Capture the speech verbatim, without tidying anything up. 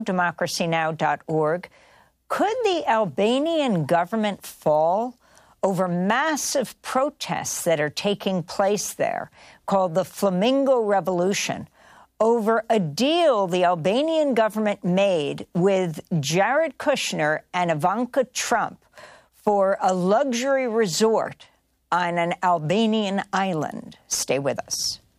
democracy now dot org. Could the Albanian government fall over massive protests that are taking place there, called the Flamingo Revolution, over a deal the Albanian government made with Jared Kushner and Ivanka Trump for a luxury resort on an Albanian island? Stay with us.